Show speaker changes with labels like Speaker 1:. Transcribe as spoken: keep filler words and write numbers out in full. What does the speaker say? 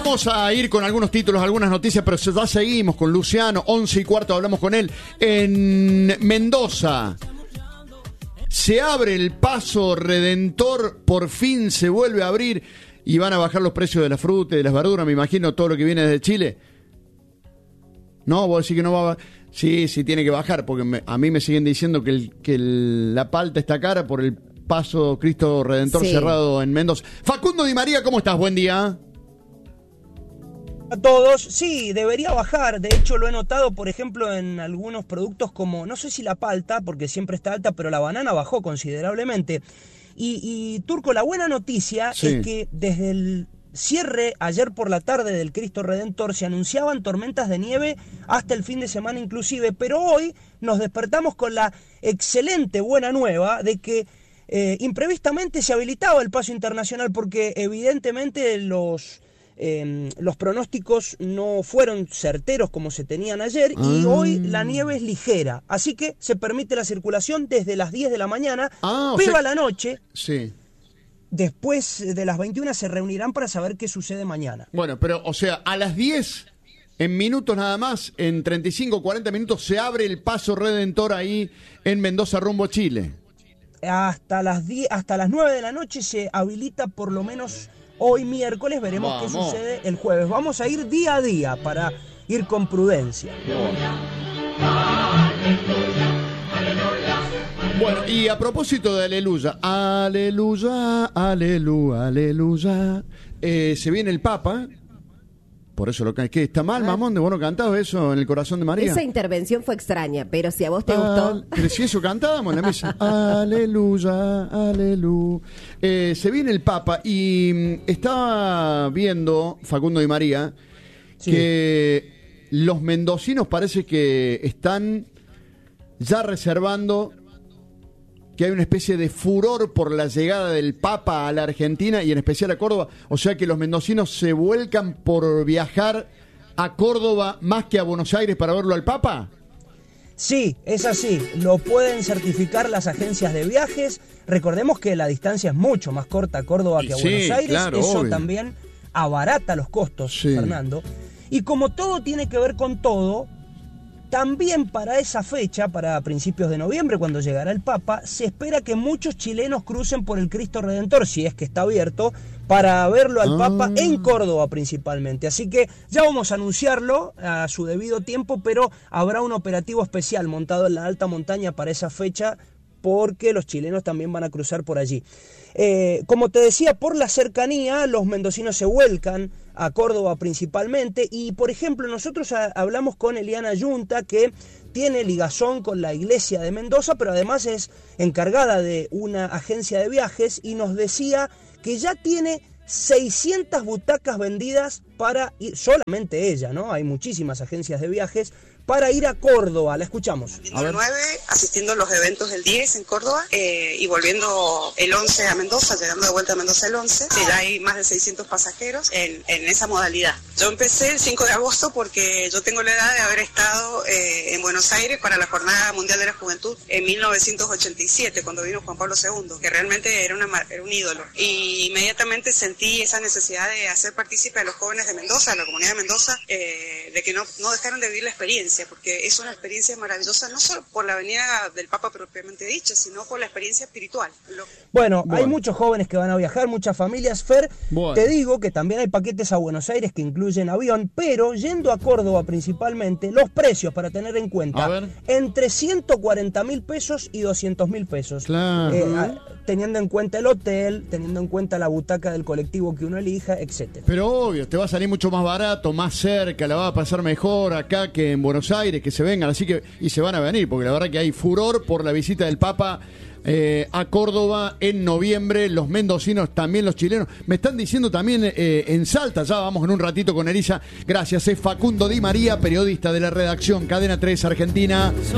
Speaker 1: Vamos a ir con algunos títulos, algunas noticias, pero ya seguimos con Luciano. Once y cuarto hablamos con él. En Mendoza se abre el paso Redentor, por fin se vuelve a abrir y van a bajar los precios de la fruta y de las verduras, me imagino, todo lo que viene desde Chile. No, vos decís que no va a... Sí, sí tiene que bajar, porque me, a mí me siguen diciendo que, el, que el, la palta está cara por el paso Cristo Redentor sí. cerrado en Mendoza. Facundo Di María, ¿cómo estás? Buen día.
Speaker 2: A todos, sí, debería bajar. De hecho, lo he notado, por ejemplo, en algunos productos como, no sé si la palta, porque siempre está alta, pero la banana bajó considerablemente. Y, y Turco, la buena noticia sí. es que desde el cierre ayer por la tarde del Cristo Redentor se anunciaban tormentas de nieve hasta el fin de semana inclusive, pero hoy nos despertamos con la excelente buena nueva de que eh, imprevistamente se habilitaba el paso internacional, porque evidentemente los... Eh, los pronósticos no fueron certeros como se tenían ayer ah. y hoy la nieve es ligera, así que se permite la circulación desde las diez de la mañana, ah, pero sea, a la noche,
Speaker 1: sí.
Speaker 2: después de las veintiuna se reunirán para saber qué sucede mañana.
Speaker 1: Bueno, pero o sea, a las diez, en minutos nada más, en treinta y cinco, cuarenta minutos, se abre el paso Redentor ahí en Mendoza rumbo a Chile.
Speaker 2: Hasta las diez, hasta las nueve de la noche se habilita por lo menos... Hoy miércoles, veremos Vamos. qué sucede el jueves. Vamos a ir día a día para ir con prudencia.
Speaker 1: Bueno, y a propósito de aleluya, aleluya, aleluya, aleluya, eh, se viene el Papa. Por eso lo que ¿qué, está mal, ah. mamón, de bueno cantado eso en el corazón de María.
Speaker 3: Esa intervención fue extraña, pero si a vos te ah, gustó.
Speaker 1: Pero si eso cantábamos en la misa. Aleluya, aleluya. Eh, se viene el Papa y mm, estaba viendo Facundo Di María sí. que los mendocinos parece que están ya reservando, que hay una especie de furor por la llegada del Papa a la Argentina y en especial a Córdoba. O sea que los mendocinos se vuelcan por viajar a Córdoba más que a Buenos Aires para verlo al Papa.
Speaker 2: Sí, es así. Lo pueden certificar las agencias de viajes. Recordemos que la distancia es mucho más corta a Córdoba que a sí, Buenos Aires. Claro, Eso obvio. también abarata los costos, sí. Fernando. Y como todo tiene que ver con todo... También para esa fecha, para principios de noviembre, cuando llegará el Papa, se espera que muchos chilenos crucen por el Cristo Redentor, si es que está abierto, para verlo al ah. Papa en Córdoba principalmente. Así que ya vamos a anunciarlo a su debido tiempo, pero habrá un operativo especial montado en la alta montaña para esa fecha, porque los chilenos también van a cruzar por allí. Eh, como te decía, por la cercanía, los mendocinos se vuelcan a Córdoba principalmente, y por ejemplo nosotros a, hablamos con Eliana Yunta, que tiene ligazón con la iglesia de Mendoza, pero además es encargada de una agencia de viajes, y nos decía que ya tiene seiscientas butacas vendidas para ir, solamente ella, ¿no? Hay muchísimas agencias de viajes, para ir a Córdoba. La escuchamos.
Speaker 4: El nueve, asistiendo a los eventos del diez en Córdoba, eh, y volviendo el once a Mendoza, llegando de vuelta a Mendoza el once, sí, ya hay más de seiscientos pasajeros en, en esa modalidad. Yo empecé el cinco de agosto porque yo tengo la edad de haber estado eh, en Buenos Aires para la Jornada Mundial de la Juventud en mil novecientos ochenta y siete, cuando vino Juan Pablo segundo, que realmente era, una, era un ídolo. Y inmediatamente sentí esa necesidad de hacer partícipe a los jóvenes de Mendoza, a la comunidad de Mendoza, eh, de que no, no dejaron de vivir la experiencia, porque es una experiencia maravillosa, no solo por la venida del Papa propiamente dicha, sino por la experiencia espiritual. Lo...
Speaker 2: Bueno, bueno, hay muchos jóvenes que van a viajar, muchas familias. Fer, bueno. te digo que también hay paquetes a Buenos Aires que incluyen avión, pero yendo a Córdoba principalmente, los precios para tener en cuenta, entre ciento cuarenta mil pesos y doscientos mil pesos.
Speaker 1: Claro.
Speaker 2: Eh, a, teniendo en cuenta el hotel, teniendo en cuenta la butaca del colectivo que uno elija, etcétera.
Speaker 1: Pero obvio, te va a salir mucho más barato, más cerca, la va a pasar mejor acá que en Buenos Aires, que se vengan, así que, y se van a venir, porque la verdad que hay furor por la visita del Papa eh, a Córdoba en noviembre, los mendocinos, también los chilenos, me están diciendo también eh, en Salta, ya vamos en un ratito con Elisa, gracias, es Facundo Di María, periodista de la redacción Cadena tres Argentina.